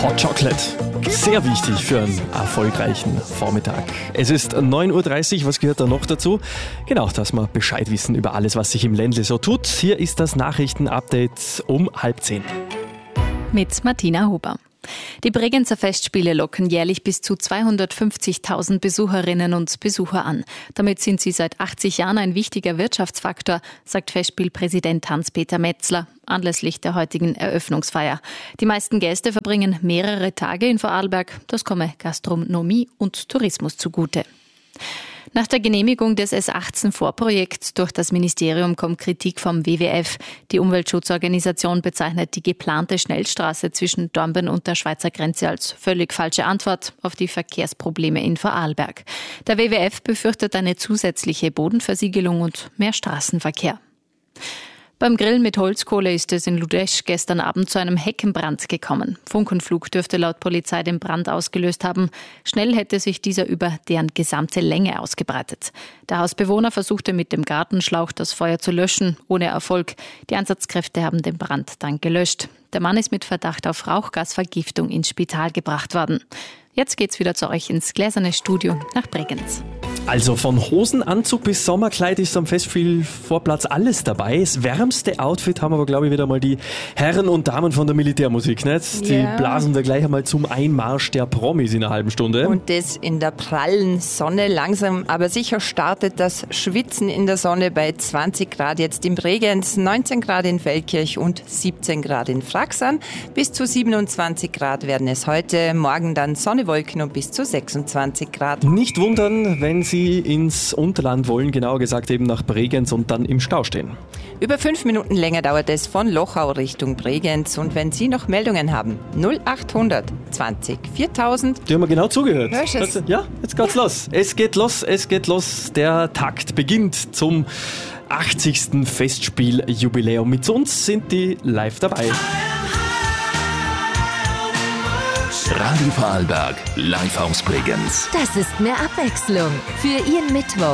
Hot Chocolate. Sehr wichtig für einen erfolgreichen Vormittag. Es ist 9.30 Uhr, was gehört da noch dazu? Genau, dass wir Bescheid wissen über alles, was sich im Ländle so tut. Hier ist das Nachrichtenupdate um 9:30. Mit Martina Huber. Die Bregenzer Festspiele locken jährlich bis zu 250.000 Besucherinnen und Besucher an. Damit sind sie seit 80 Jahren ein wichtiger Wirtschaftsfaktor, sagt Festspielpräsident Hans-Peter Metzler anlässlich der heutigen Eröffnungsfeier. Die meisten Gäste verbringen mehrere Tage in Vorarlberg. Das komme Gastronomie und Tourismus zugute. Nach der Genehmigung des S18-Vorprojekts durch das Ministerium kommt Kritik vom WWF. Die Umweltschutzorganisation bezeichnet die geplante Schnellstraße zwischen Dornbirn und der Schweizer Grenze als völlig falsche Antwort auf die Verkehrsprobleme in Vorarlberg. Der WWF befürchtet eine zusätzliche Bodenversiegelung und mehr Straßenverkehr. Beim Grillen mit Holzkohle ist es in Ludesch gestern Abend zu einem Heckenbrand gekommen. Funkenflug dürfte laut Polizei den Brand ausgelöst haben. Schnell hätte sich dieser über deren gesamte Länge ausgebreitet. Der Hausbewohner versuchte mit dem Gartenschlauch das Feuer zu löschen, ohne Erfolg. Die Einsatzkräfte haben den Brand dann gelöscht. Der Mann ist mit Verdacht auf Rauchgasvergiftung ins Spital gebracht worden. Jetzt geht's wieder zu euch ins gläserne Studio nach Bregenz. Also von Hosenanzug bis Sommerkleid ist am Festspielvorplatz alles dabei. Das wärmste Outfit haben aber, glaube ich, wieder mal die Herren und Damen von der Militärmusik, nicht? Die blasen da gleich einmal zum Einmarsch der Promis in einer halben Stunde. Und das in der prallen Sonne. Langsam aber sicher startet das Schwitzen in der Sonne bei 20 Grad jetzt in Bregenz, 19 Grad in Feldkirch und 17 Grad in Fraxern. Bis zu 27 Grad werden es heute, morgen dann Sonne, Wolken und bis zu 26 Grad. Nicht wundern, wenn Sie ins Unterland wollen, genauer gesagt eben nach Bregenz und dann im Stau stehen. Über 5 Minuten länger dauert es von Lochau Richtung Bregenz. Und wenn Sie noch Meldungen haben, 0800 20 4000. Die haben wir genau zugehört. Hörst du es? Ja, jetzt geht's los. Es geht los, es geht los. Der Takt beginnt zum 80. Festspieljubiläum. Mit uns sind die live dabei. Radio Vorarlberg, live aus Bregenz. Das ist mehr Abwechslung für Ihren Mittwoch.